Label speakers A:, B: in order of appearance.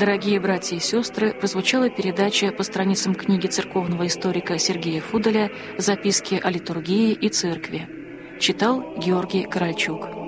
A: Дорогие братья и сестры, прозвучала передача по страницам книги церковного историка Сергея Фудаля «Записки о литургии и церкви». Читал Георгий Корольчук.